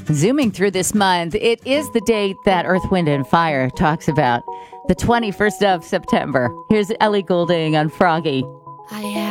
Zooming through this month, it is the date that Earth, Wind, and Fire talks about, the 21st of September. Here's Ellie Goulding on Froggy. I have